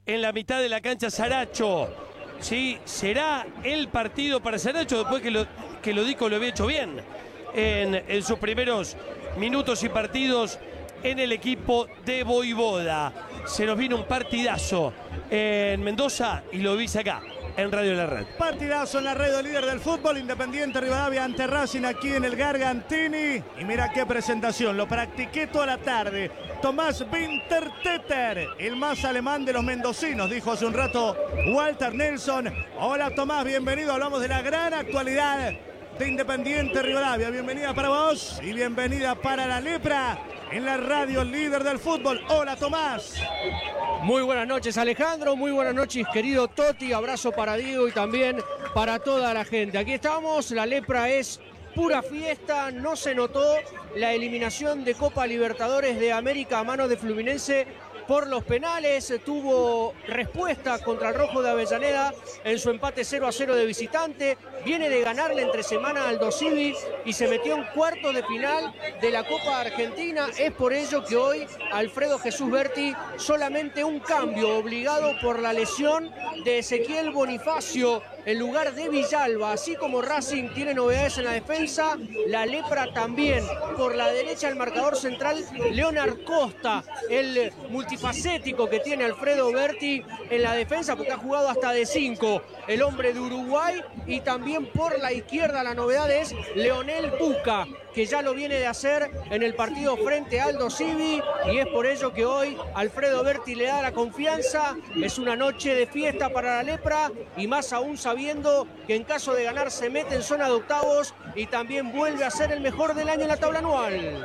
en la mitad de la cancha Saracho. ¿Sí? ¿Será el partido para Saracho después que Lodico lo había hecho bien en sus primeros minutos y partidos en el equipo de Voivoda? Se nos vino un partidazo en Mendoza y lo viste acá en Radio La Red. Partidazo en la red, líder del fútbol, Independiente Rivadavia ante Racing aquí en el Gargantini. Y mira qué presentación, lo practiqué toda la tarde. Tomás Winterstetter, el más alemán de los mendocinos, dijo hace un rato Walter Nelson. Hola Tomás, bienvenido, hablamos de la gran actualidad de Independiente Rivadavia. Bienvenida para vos y bienvenida para la Lepra en la radio líder del fútbol. Hola Tomás. Muy buenas noches Alejandro, muy buenas noches querido Toti, abrazo para Diego y también para toda la gente. Aquí estamos, la Lepra es pura fiesta, no se notó la eliminación de Copa Libertadores de América a manos de Fluminense por los penales, tuvo respuesta contra el Rojo de Avellaneda en su empate 0-0 de visitante, viene de ganarle entre semana al Aldo Civi y se metió en cuartos de final de la Copa Argentina. Es por ello que hoy Alfredo Jesús Berti, solamente un cambio obligado por la lesión de Ezequiel Bonifacio en lugar de Villalba. Así como Racing tiene novedades en la defensa, la Lepra también. Por la derecha el marcador central, Leonard Costa, el multifacético que tiene Alfredo Berti en la defensa, porque ha jugado hasta de 5, el hombre de Uruguay. Y también por la izquierda la novedad es Leonel Buca, que ya lo viene de hacer en el partido frente a Aldo Civi, y es por ello que hoy Alfredo Berti le da la confianza. Es una noche de fiesta para la Lepra, y más aún sabiendo que en caso de ganar se mete en zona de octavos y también vuelve a ser el mejor del año en la tabla anual.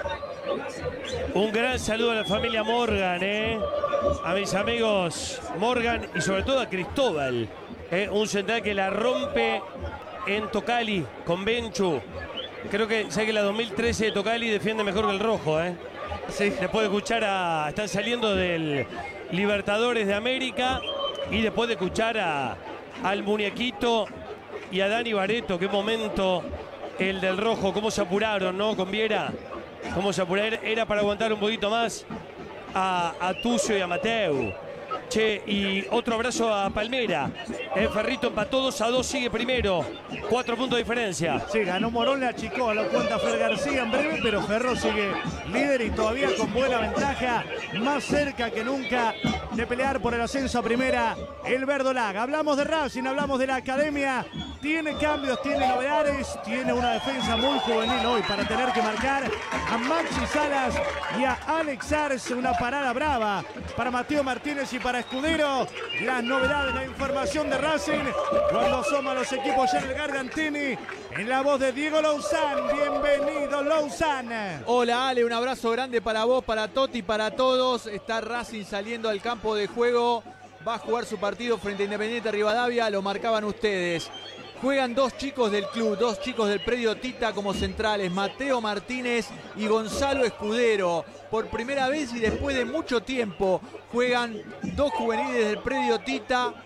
Un gran saludo a la familia Morgan, a mis amigos Morgan y sobre todo a Cristóbal, un central que la rompe en Tocali con Benchu. Creo que sé que la 2013 de Tocali defiende mejor que el rojo, Sí, después de escuchar están saliendo del Libertadores de América y después de escuchar al muñequito y a Dani Barreto. Qué momento el del rojo, cómo se apuraron, ¿no? Con Viera, cómo se apuraron, era para aguantar un poquito más a Tucio y a Mateu. Che, y otro abrazo a Palmera. Ferrito empató 2-2, sigue primero. 4 puntos de diferencia. Sí, ganó Morón, le achicó, lo cuenta Fer García en breve, pero Ferro sigue líder y todavía con buena ventaja, más cerca que nunca de pelear por el ascenso a primera, el Verdolaga. Hablamos de Racing, hablamos de la academia. Tiene cambios, tiene novedades, tiene una defensa muy juvenil hoy para tener que marcar a Maxi Salas y a Alex Arce. Una parada brava para Mateo Martínez y para Escudero. Las novedades, la información de Racing cuando asoman los equipos ya en el Gargantini, en la voz de Diego Louzán. Bienvenido, Louzán. Hola Ale, un abrazo grande para vos, para Toti, para todos. Está Racing saliendo al campo de juego, va a jugar su partido frente a Independiente Rivadavia, lo marcaban ustedes. Juegan dos chicos del club, dos chicos del predio Tita como centrales, Mateo Martínez y Gonzalo Escudero. Por primera vez y después de mucho tiempo juegan dos juveniles del predio Tita.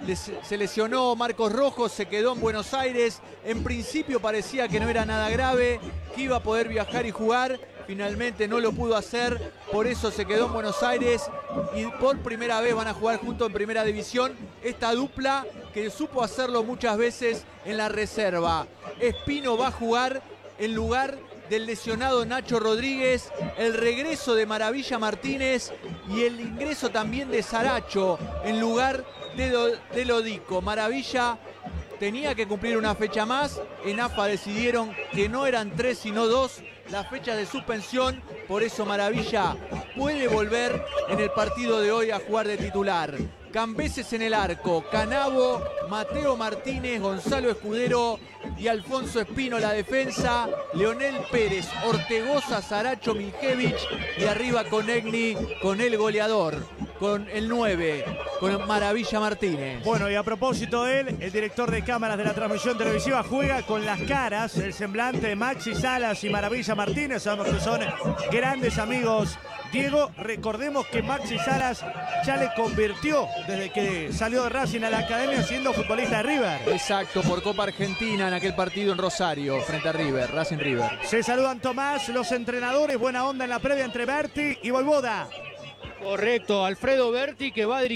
Se lesionó Marcos Rojo, se quedó en Buenos Aires. En principio parecía que no era nada grave, que iba a poder viajar y jugar. Finalmente no lo pudo hacer, por eso se quedó en Buenos Aires y por primera vez van a jugar juntos en Primera División. Esta dupla que supo hacerlo muchas veces en la reserva. Espino va a jugar en lugar del lesionado Nacho Rodríguez, el regreso de Maravilla Martínez y el ingreso también de Saracho en lugar de Lodico. Maravilla tenía que cumplir una fecha más, en AFA decidieron que no eran 3 sino 2 las fechas de suspensión, por eso Maravilla puede volver en el partido de hoy a jugar de titular. Cambeses en el arco, Canavo, Mateo Martínez, Gonzalo Escudero y Alfonso Espino la defensa, Leonel Pérez, Ortegoza, Saracho, Miljevich y arriba Conegni con el goleador, con el 9, con Maravilla Martínez. Bueno, y a propósito de él, el director de cámaras de la transmisión televisiva juega con las caras, el semblante de Maxi Salas y Maravilla Martínez. Sabemos que son grandes amigos. Diego, recordemos que Maxi Salas ya le convirtió desde que salió de Racing a la academia siendo futbolista de River. Exacto, por Copa Argentina en aquel partido en Rosario frente a River, Racing River. Se saludan Tomás, los entrenadores, buena onda en la previa entre Berti y Voivoda. Correcto, Alfredo Berti que va a dirigir